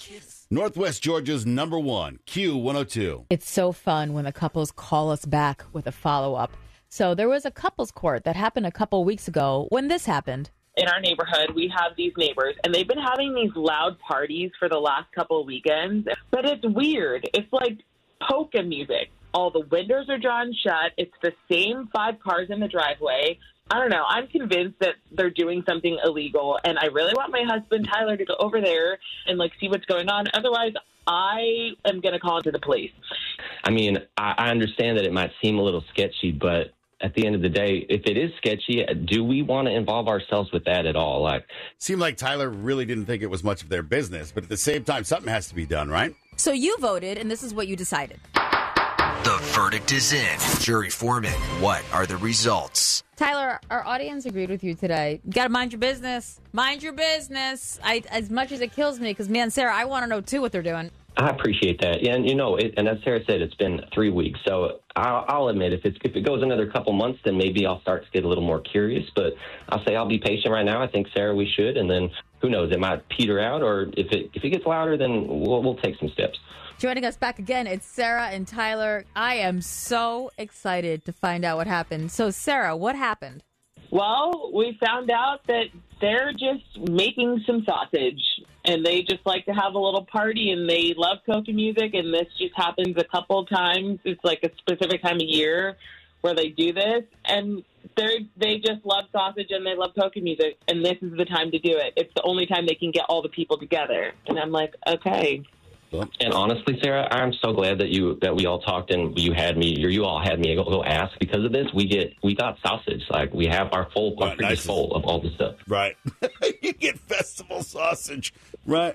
Northwest Georgia's number one, Q102. It's so fun when the couples call us back with a follow-up. So there was a couples court that happened a couple weeks ago when this happened. In our neighborhood, we have these neighbors, and they've been having these loud parties for the last couple of weekends. But it's weird. It's like polka music. All the windows are drawn shut. It's the same 5 cars in the driveway. I don't know. I'm convinced that they're doing something illegal, and I really want my husband, Tyler, to go over there and, see what's going on. Otherwise, I am going to call into the police. I mean, I understand that it might seem a little sketchy, but at the end of the day, if it is sketchy, do we want to involve ourselves with that at all? Seemed like Tyler really didn't think it was much of their business, but at the same time, something has to be done, right? So you voted, and this is what you decided. The verdict is in. Jury foreman, what are the results? Tyler, our audience agreed with you today. You got to mind your business. Mind your business. As much as it kills me, because, man, Sarah, I want to know, too, what they're doing. I appreciate that. Yeah, and and as Sarah said, it's been 3 weeks. So I'll admit, if it goes another couple months, then maybe I'll start to get a little more curious. But I'll say I'll be patient right now. I think, Sarah, we should. And then who knows, it might peter out. Or if it gets louder, then we'll take some steps. Joining us back again, it's Sarah and Tyler. I am so excited to find out what happened. So, Sarah, what happened? Well, we found out that they're just making some sausage, and they just like to have a little party, and they love polka music, and this just happens a couple times. It's like a specific time of year where they do this, and they just love sausage, and they love polka music, and this is the time to do it. It's the only time they can get all the people together. And I'm like, okay. And honestly, Sarah, I'm so glad that we all talked and you all had me go ask. Because of this, we got sausage. We have our fridge is full of all this stuff. Right. You get festival sausage. Right.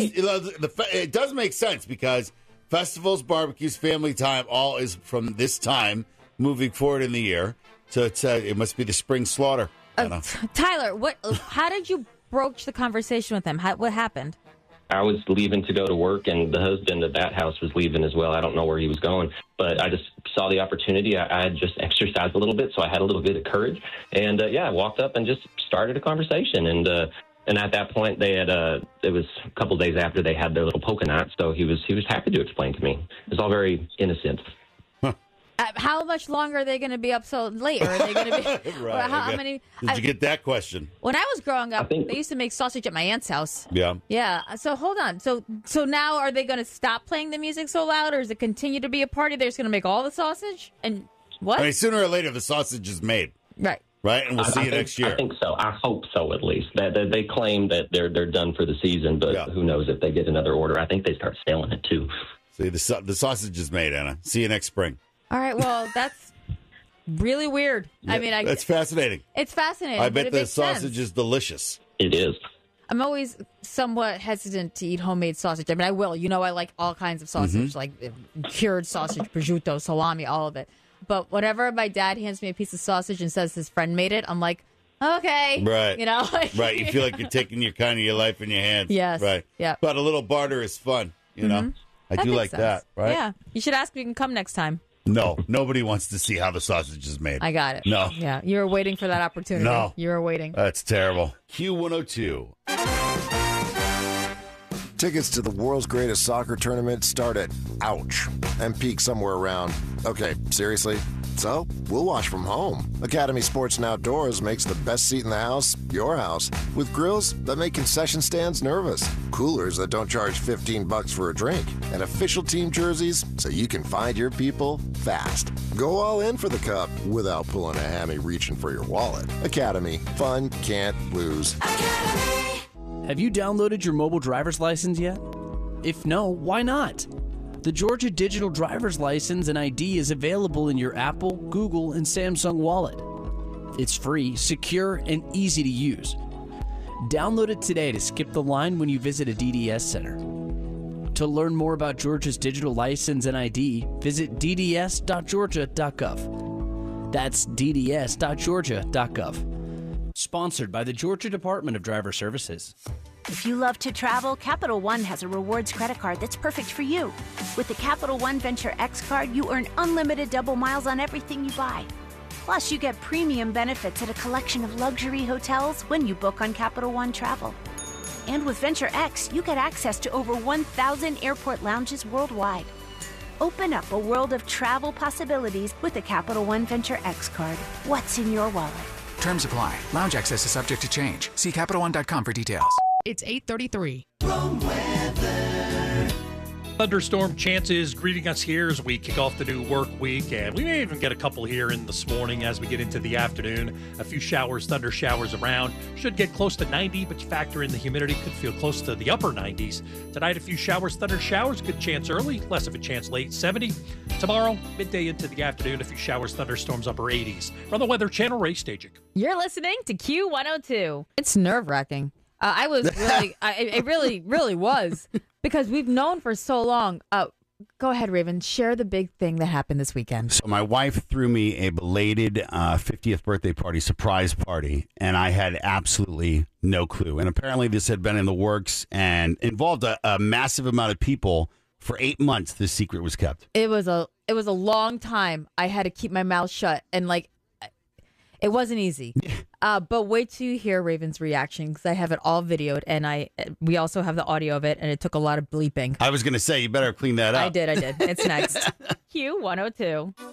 It does make sense because festivals, barbecues, family time, all is from this time moving forward in the year. So it must be the spring slaughter. Tyler, how did you broach the conversation with them? What happened? I was leaving to go to work, and the husband of that house was leaving as well. I don't know where he was going, but I just saw the opportunity. I had just exercised a little bit, so I had a little bit of courage. And, I walked up and just started a conversation. And at that point, they had it was a couple days after they had their little polka night, so he was happy to explain to me. It was all very innocent. How much longer are they going to be up so late? Or are they going to be? Right. How many? Did you get that question? When I was growing up, they used to make sausage at my aunt's house. Yeah. Yeah. So hold on. So now are they going to stop playing the music so loud, or is it continue to be a party? They're just going to make all the sausage? And what? I mean, sooner or later, the sausage is made. Right. Right, and we'll see you next year. I think so. I hope so, at least. That they claim that they're done for the season, but who knows if they get another order. I think they start selling it, too. See, the sausage is made, Anna. See you next spring. All right, well, that's really weird. Yeah, that's fascinating. It's fascinating. I bet the sausage is delicious. It is. I'm always somewhat hesitant to eat homemade sausage. I mean, I will. I like all kinds of sausage, like cured sausage, prosciutto, salami, all of it. But whenever my dad hands me a piece of sausage and says his friend made it, I'm like, okay. Right. Right. You feel like you're taking your life in your hands. Yes. Right. Yeah. But a little barter is fun, you know. I do like that, right? Yeah. You should ask if you can come next time. No, nobody wants to see how the sausage is made. I got it. No. Yeah, you were waiting for that opportunity. No. You were waiting. That's terrible. Q102. Tickets to the world's greatest soccer tournament start at, ouch, and peak somewhere around, okay, seriously? So, we'll watch from home. Academy Sports and Outdoors makes the best seat in the house your house, with grills that make concession stands nervous, coolers that don't charge $15 for a drink, and official team jerseys so you can find your people fast. Go all in for the cup without pulling a hammy reaching for your wallet. Academy. Fun can't lose. Academy. Have you downloaded your mobile driver's license yet? If no, why not? The Georgia Digital Driver's License and ID is available in your Apple, Google, and Samsung wallet. It's free, secure, and easy to use. Download it today to skip the line when you visit a DDS center. To learn more about Georgia's digital license and ID, visit dds.georgia.gov. That's dds.georgia.gov. Sponsored by the Georgia Department of Driver Services. If you love to travel, Capital One has a rewards credit card that's perfect for you. With the Capital One Venture X card, you earn unlimited double miles on everything you buy. Plus, you get premium benefits at a collection of luxury hotels when you book on Capital One Travel. And with Venture X, you get access to over 1,000 airport lounges worldwide. Open up a world of travel possibilities with the Capital One Venture X card. What's in your wallet? Terms apply. Lounge access is subject to change. See CapitalOne.com for details. It's 8:33. Thunderstorm chances greeting us here as we kick off the new work week, and we may even get a couple here in this morning as we get into the afternoon. A few showers, thunder showers around. Should get close to 90, but you factor in the humidity, could feel close to the upper 90s. Tonight, a few showers, thunder showers, good chance early, less of a chance late, 70. Tomorrow, midday into the afternoon, a few showers, thunderstorms, upper 80s. From the Weather Channel, Ray Stajic. You're listening to Q102. It's nerve-wracking. I was really, it really was, because we've known for so long. Go ahead, Raven. Share the big thing that happened this weekend. So my wife threw me a belated 50th birthday party, surprise party, and I had absolutely no clue. And apparently this had been in the works and involved a massive amount of people. For 8 months, this secret was kept. It was a long time. I had to keep my mouth shut, and it wasn't easy. But wait till you hear Raven's reaction, because I have it all videoed, and we also have the audio of it, and it took a lot of bleeping. I was going to say, you better clean that up. I did. It's next. Q102.